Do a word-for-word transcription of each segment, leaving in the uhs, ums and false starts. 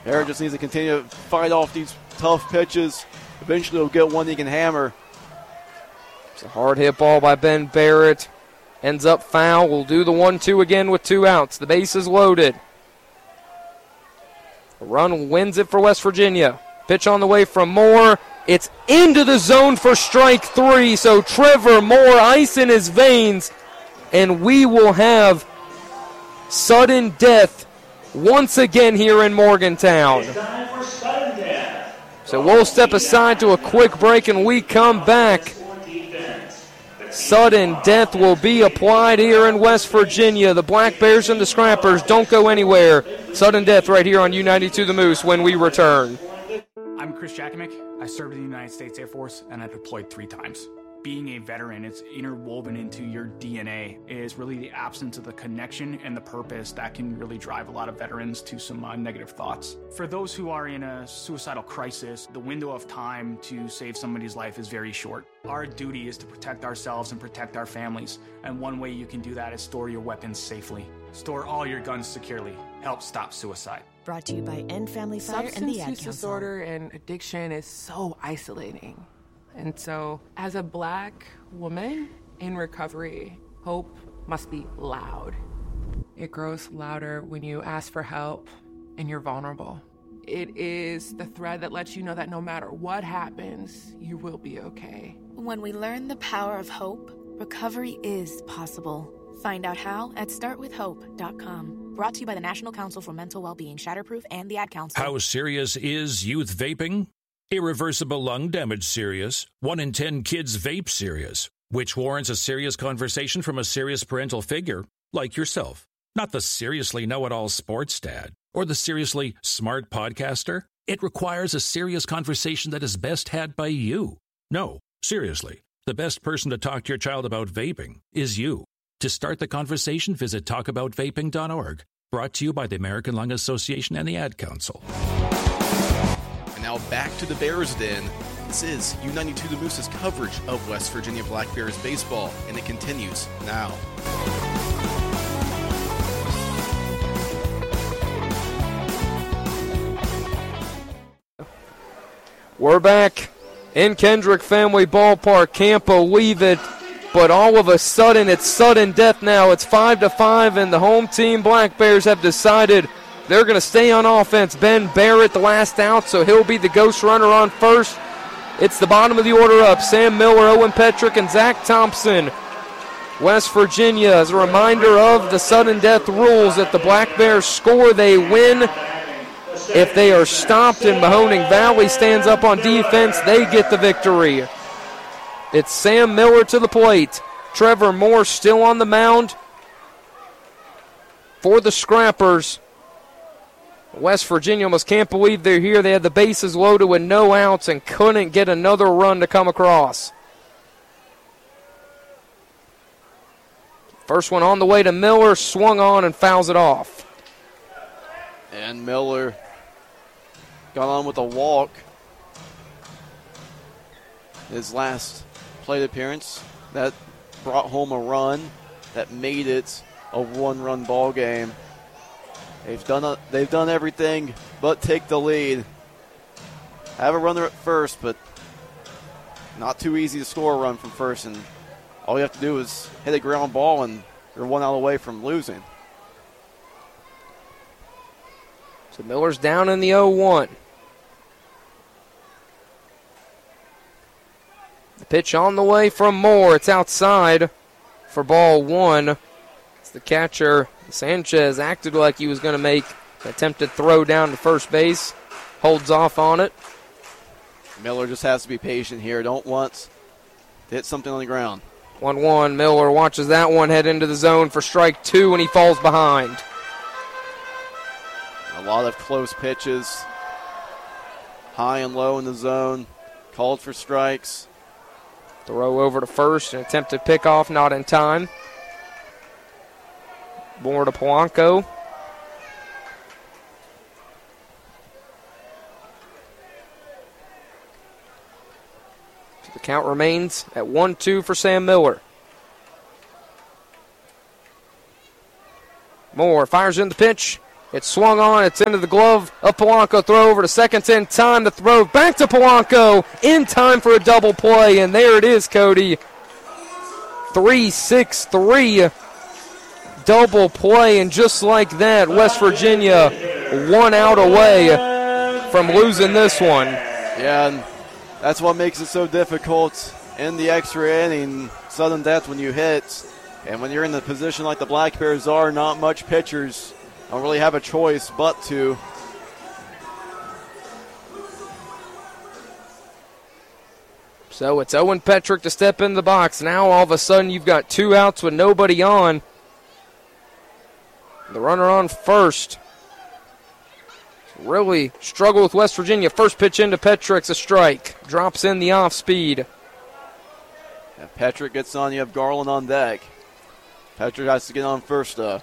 Barrett just needs to continue to fight off these tough pitches. Eventually he'll get one he can hammer. It's a hard hit ball by Ben Barrett. Ends up foul. We'll do the one two again with two outs. The base is loaded. A run wins it for West Virginia. Pitch on the way from Moore. It's into the zone for strike three. So Trevor Moore, ice in his veins. And we will have sudden death once again here in Morgantown. So we'll step aside to a quick break and we come back. Sudden death will be applied here in West Virginia. The Black Bears and the Scrappers don't go anywhere. Sudden death right here on U ninety-two The Moose when we return. I'm Chris Jakimick. I served in the United States Air Force and I deployed three times. Being a veteran, it's interwoven into your D N A. It is really the absence of the connection and the purpose that can really drive a lot of veterans to some uh, negative thoughts. For those who are in a suicidal crisis, the window of time to save somebody's life is very short. Our duty is to protect ourselves and protect our families, and one way you can do that is store your weapons safely. Store all your guns securely. Help stop suicide. Brought to you by End Family Fire and the Ad Substance use Council. disorder and addiction is so isolating. And so, as a Black woman in recovery, hope must be loud. It grows louder when you ask for help and you're vulnerable. It is the thread that lets you know that no matter what happens, you will be okay. When we learn the power of hope, recovery is possible. Find out how at start with hope dot com. Brought to you by the National Council for Mental Wellbeing, Shatterproof, and the Ad Council. How serious is youth vaping? Irreversible lung damage serious. One in ten kids vape serious, which warrants a serious conversation from a serious parental figure like yourself. Not the seriously know-it-all sports dad or the seriously smart podcaster. It requires a serious conversation that is best had by you. No, seriously, the best person to talk to your child about vaping is you. To start the conversation, visit talk about vaping dot org. Brought to you by the American Lung Association and the Ad Council. And now back to the Bears Den. This is U ninety-two The Moose's coverage of West Virginia Black Bears baseball, and it continues now. We're back in Kendrick Family Ballpark. Can't believe it, but all of a sudden it's sudden death now. It's five to five, and the home team Black Bears have decided they're going to stay on offense. Ben Barrett, the last out, so he'll be the ghost runner on first. It's the bottom of the order up. Sam Miller, Owen Petrick, and Zach Thompson. West Virginia, as a reminder of the sudden death rules, that the Black Bears score, they win. If they are stopped and Mahoning Valley stands up on defense, they get the victory. It's Sam Miller to the plate. Trevor Moore still on the mound for the Scrappers. West Virginia almost can't believe they're here. They had the bases loaded with no outs and couldn't get another run to come across. First one on the way to Miller, swung on and fouls it off. And Miller got on with a walk. His last plate appearance, that brought home a run that made it a one-run ball game. They've done a, they've done everything but take the lead. Have a runner at first, but not too easy to score a run from first. And all you have to do is hit a ground ball, and you're one out away from losing. So Miller's down in the oh one. The pitch on the way from Moore. It's outside for ball one. It's the catcher, Sanchez, acted like he was going to make an attempted throw down to first base. Holds off on it. Miller just has to be patient here. Don't want to hit something on the ground. one one. Miller watches that one head into the zone for strike two, and he falls behind. A lot of close pitches. High and low in the zone. Called for strikes. Throw over to first, an attempted pickoff, not in time. More to Polanco. So the count remains at one two for Sam Miller. Moore fires in the pitch. It's swung on. It's into the glove of Polanco. Throw over to second in time. The throw back to Polanco in time for a double play. And there it is, Cody. three six three double play. And just like that, West Virginia one out away from losing this one. Yeah, and that's what makes it so difficult in the extra inning, sudden death when you hit. And when you're in the position like the Black Bears are, not much pitchers don't really have a choice but to. So it's Owen Petrick to step in the box. Now all of a sudden you've got two outs with nobody on. The runner on first. Really struggle with West Virginia. First pitch into Petrick's a strike. Drops in the off speed. If Petrick gets on, you have Garland on deck. Petrick has to get on first, though.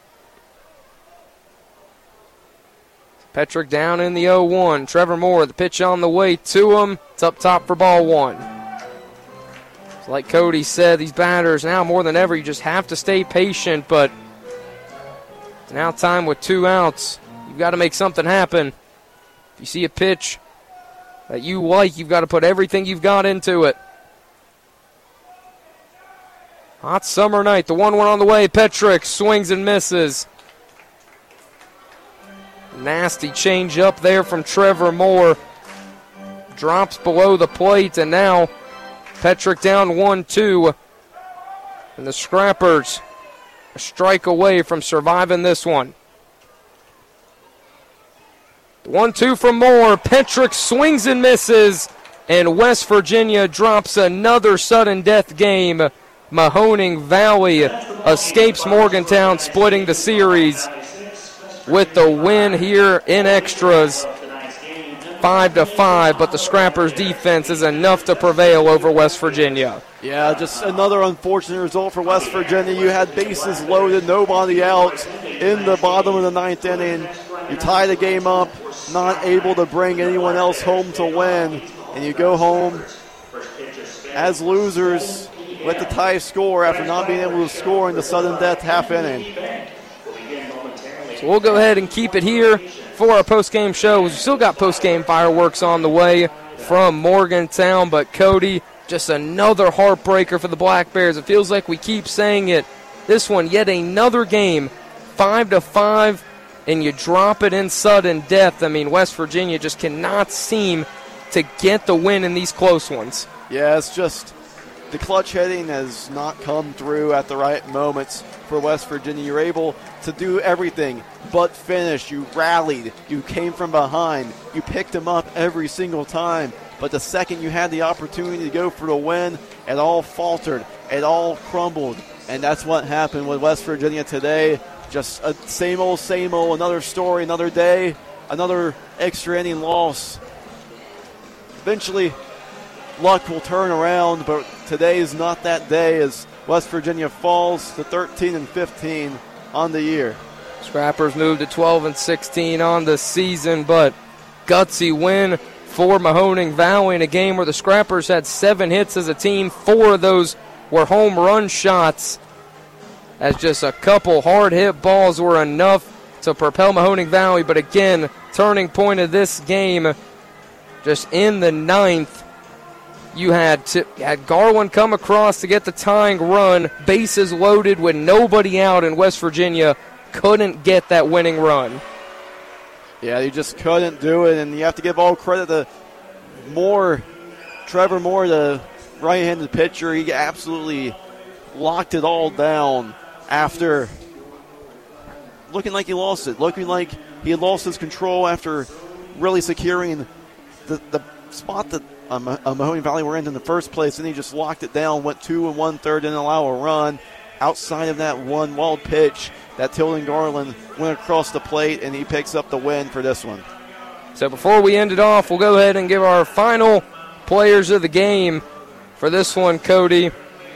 Petrick down in the oh one. Trevor Moore, the pitch on the way to him. It's up top for ball one. So like Cody said, these batters now more than ever, you just have to stay patient, but it's now time with two outs. You've got to make something happen. If you see a pitch that you like, you've got to put everything you've got into it. Hot summer night. The one one on the way. Petrick swings and misses. Nasty change up there from Trevor Moore. Drops below the plate, and now Petrick down one two. And the Scrappers a strike away from surviving this one. The one two from Moore. Petrick swings and misses. And West Virginia drops another sudden death game. Mahoning Valley escapes Morgantown, splitting the series with the win here in extras, five to five. But the Scrappers' defense is enough to prevail over West Virginia. Yeah, just another unfortunate result for West Virginia. You had bases loaded, nobody out in the bottom of the ninth inning. You tie the game up, not able to bring anyone else home to win, and you go home as losers with the tie score after not being able to score in the sudden death half inning. So we'll go ahead and keep it here for our post-game show. We've still got post-game fireworks on the way from Morgantown, but Cody, just another heartbreaker for the Black Bears. It feels like we keep saying it. This one, yet another game, five to five, and you drop it in sudden death. I mean, West Virginia just cannot seem to get the win in these close ones. Yeah, it's just the clutch hitting has not come through at the right moments for West Virginia. You're able to do everything but finish. You rallied. You came from behind. You picked them up every single time. But the second you had the opportunity to go for the win, it all faltered. It all crumbled. And that's what happened with West Virginia today. Just a same old, same old, another story, another day, another extra inning loss. Eventually, luck will turn around, but today is not that day as West Virginia falls to thirteen and fifteen on the year. Scrappers moved to twelve and sixteen on the season, but gutsy win for Mahoning Valley in a game where the Scrappers had seven hits as a team. Four of those were home run shots, as just a couple hard hit balls were enough to propel Mahoning Valley. But again, turning point of this game, just in the ninth, you had to, had Garland come across to get the tying run, bases loaded with nobody out, and West Virginia couldn't get that winning run. Yeah, you just couldn't do it, and you have to give all credit to Moore, Trevor Moore, the right-handed pitcher. He absolutely locked it all down after looking like he lost it, looking like he had lost his control after really securing the, the spot that um, uh, Mahoning Valley were in in the first place, and he just locked it down, went two and one-third, didn't allow a run. Outside of that one wild pitch, that Tilden Garland went across the plate, and he picks up the win for this one. So before we end it off, we'll go ahead and give our final players of the game for this one, Cody.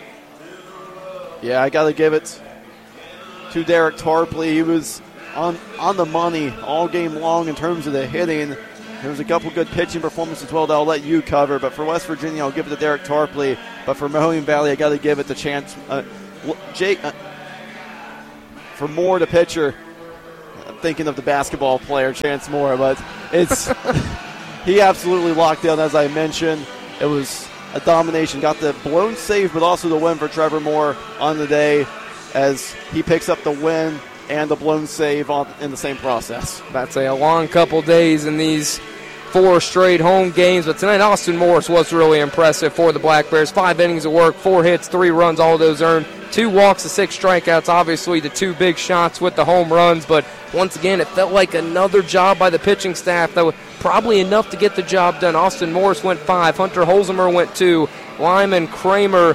Yeah, I got to give it to Derek Tarpley. He was on on the money all game long in terms of the hitting. There was a couple good pitching performances as well that I'll let you cover. But for West Virginia, I'll give it to Derek Tarpley. But for Mahoning Valley, I got to give it to Chance. Uh, Jake, uh, for Moore, the pitcher, thinking of the basketball player, Chance Moore, but it's he absolutely locked down, as I mentioned. It was a domination. Got the blown save, but also the win for Trevor Moore on the day as he picks up the win and the blown save on, in the same process. That's a long couple days in these four straight home games, but tonight Austin Morris was really impressive for the Black Bears. Five innings of work, four hits, three runs, all of those earned. Two walks, six strikeouts, obviously the two big shots with the home runs, but once again, it felt like another job by the pitching staff that was probably enough to get the job done. Austin Morris went five, Hunter Holzheimer went two, Lyman Kramer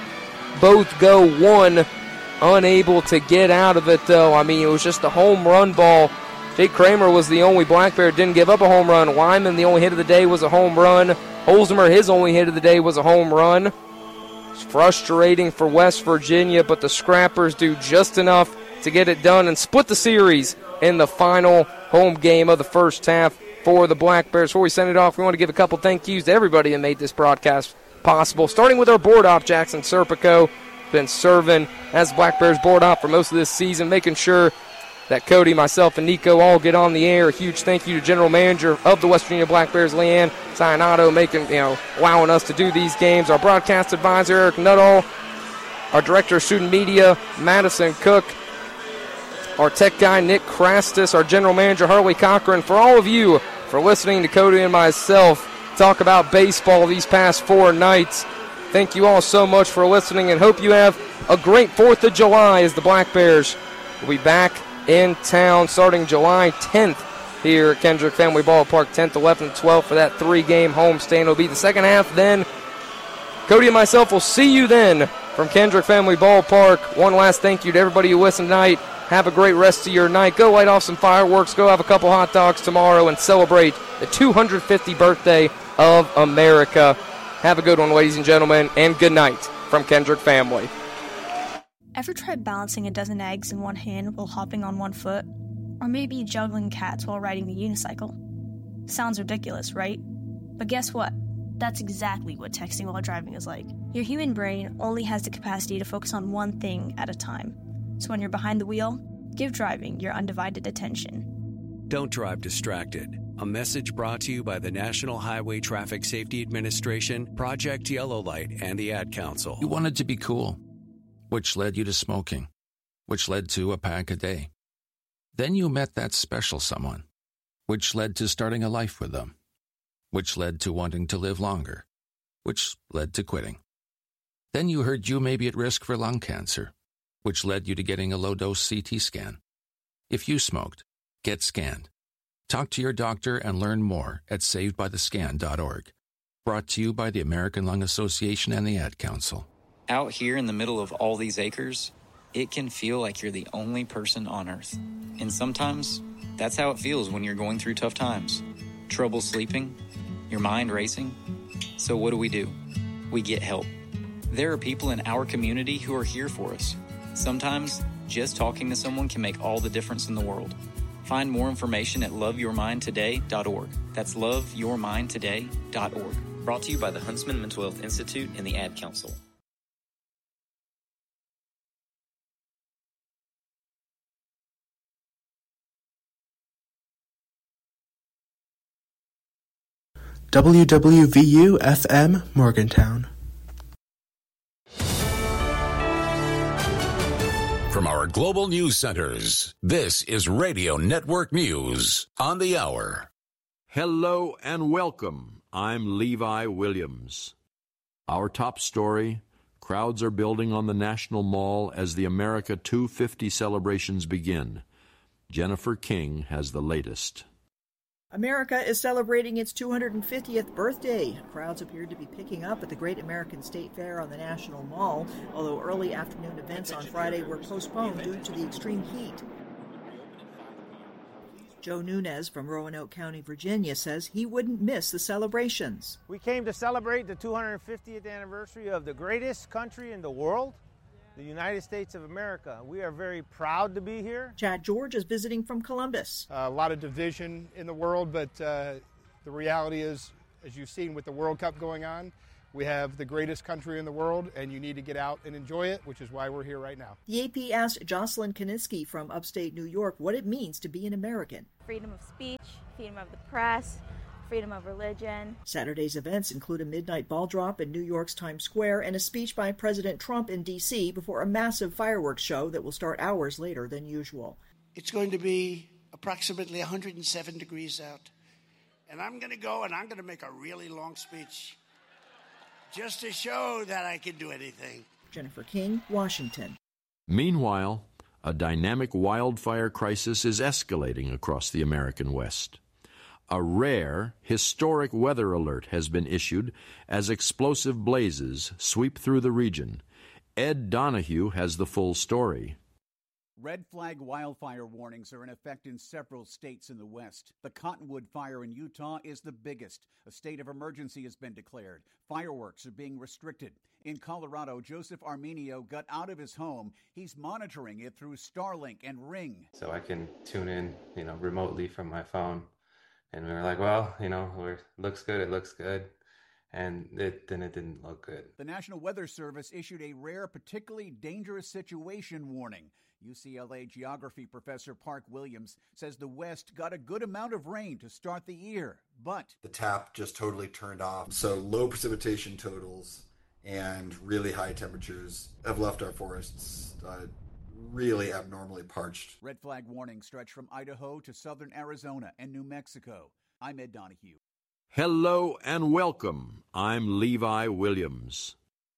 both go one, unable to get out of it though. I mean, it was just a home run ball. Jake Kramer was the only Black Bear didn't give up a home run. Lyman, the only hit of the day was a home run. Holzheimer, his only hit of the day was a home run. It's frustrating for West Virginia, but the Scrappers do just enough to get it done and split the series in the final home game of the first half for the Black Bears. Before we send it off, we want to give a couple thank yous to everybody that made this broadcast possible, starting with our board op, Jackson Serpico. Been serving as Black Bears board op for most of this season, making sure that Cody, myself, and Nico all get on the air. A huge thank you to General Manager of the West Virginia Black Bears, Leanne Sionado, making, you know, allowing us to do these games. Our broadcast advisor, Eric Nuttall. Our Director of Student Media, Madison Cook. Our tech guy, Nick Krastis. Our General Manager, Harley Cochran. For all of you for listening to Cody and myself talk about baseball these past four nights, thank you all so much for listening, and hope you have a great fourth of July as the Black Bears will be back in town starting July tenth here at Kendrick Family Ballpark, tenth, eleventh, and twelfth for that three-game homestand. It'll be the second half then. Cody and myself will see you then from Kendrick Family Ballpark. One last thank you to everybody who listened tonight. Have a great rest of your night. Go light off some fireworks. Go have a couple hot dogs tomorrow and celebrate the two hundred fiftieth birthday of America. Have a good one, ladies and gentlemen, and good night from Kendrick Family. Ever tried balancing a dozen eggs in one hand while hopping on one foot? Or maybe juggling cats while riding a unicycle? Sounds ridiculous, right? But guess what? That's exactly what texting while driving is like. Your human brain only has the capacity to focus on one thing at a time. So when you're behind the wheel, give driving your undivided attention. Don't drive distracted. A message brought to you by the National Highway Traffic Safety Administration, Project Yellow Light, and the Ad Council. You wanted to be cool, which led you to smoking, which led to a pack a day. Then you met that special someone, which led to starting a life with them, which led to wanting to live longer, which led to quitting. Then you heard you may be at risk for lung cancer, which led you to getting a low-dose C T scan. If you smoked, get scanned. Talk to your doctor and learn more at saved by the scan dot org. Brought to you by the American Lung Association and the Ad Council. Out here in the middle of all these acres, it can feel like you're the only person on Earth. And sometimes, that's how it feels when you're going through tough times. Trouble sleeping, your mind racing. So what do we do? We get help. There are people in our community who are here for us. Sometimes, just talking to someone can make all the difference in the world. Find more information at love your mind today dot org. That's love your mind today dot org. Brought to you by the Huntsman Mental Health Institute and the Ad Council. W W V U F M Morgantown. From our global news centers, this is Radio Network News on the hour. Hello and welcome. I'm Levi Williams. Our top story, crowds are building on the National Mall as the America two fifty celebrations begin. Jennifer King has the latest. America is celebrating its two hundred fiftieth birthday. Crowds appeared to be picking up at the Great American State Fair on the National Mall, although early afternoon events on Friday were postponed due to the extreme heat. Joe Nunez from Roanoke County, Virginia, says he wouldn't miss the celebrations. We came to celebrate the two hundred fiftieth anniversary of the greatest country in the world, the United States of America. We are very proud to be here. Chad George is visiting from Columbus. Uh, a lot of division in the world, but uh, the reality is, as you've seen with the World Cup going on, We have the greatest country in the world, and you need to get out and enjoy it, which is why we're here right now. The A P asked Jocelyn Kaniski from upstate New York what it means to be an American. Freedom of speech, freedom of the press, freedom of religion. Saturday's events include a midnight ball drop in New York's Times Square and a speech by President Trump in D C before a massive fireworks show that will start hours later than usual. It's going to be approximately one hundred seven degrees out, and I'm going to go and I'm going to make a really long speech just to show that I can do anything. Jennifer King, Washington. Meanwhile, a dynamic wildfire crisis is escalating across the American West. A rare, historic weather alert has been issued as explosive blazes sweep through the region. Ed Donahue has the full story. Red flag wildfire warnings are in effect in several states in the West. The Cottonwood fire in Utah is the biggest. A state of emergency has been declared. Fireworks are being restricted. In Colorado, Joseph Armenio got out of his home. He's monitoring it through Starlink and Ring. So I can tune in, you know, remotely from my phone. And we were like, well, you know, it looks good, it looks good. And it, then it didn't look good. The National Weather Service issued a rare, particularly dangerous situation warning. U C L A geography professor Park Williams says the West got a good amount of rain to start the year, but the tap just totally turned off. So low precipitation totals and really high temperatures have left our forests uh, really abnormally parched. Red flag warnings stretch from Idaho to southern Arizona and New Mexico. I'm Ed Donahue. Hello and welcome. I'm Levi Williams.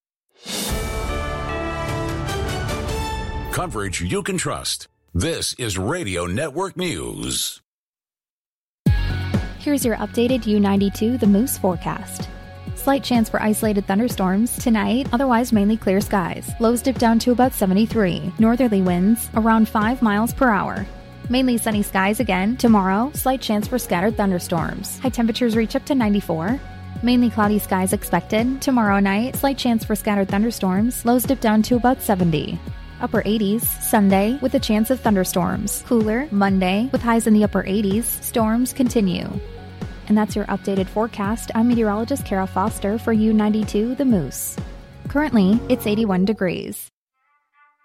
Coverage you can trust. This is Radio Network News. Here's your updated U ninety-two The Moose forecast. Slight chance for isolated thunderstorms tonight, otherwise mainly clear skies. Lows dip down to about seventy-three. Northerly winds around five miles per hour. Mainly sunny skies again. Tomorrow, slight chance for scattered thunderstorms. High temperatures reach up to ninety-four. Mainly cloudy skies expected. Tomorrow night, slight chance for scattered thunderstorms. Lows dip down to about seventy. Upper eighties, Sunday, with a chance of thunderstorms. Cooler, Monday, with highs in the upper eighties. Storms continue. And that's your updated forecast. I'm meteorologist Kara Foster for U ninety-two The Moose. Currently, it's eighty-one degrees.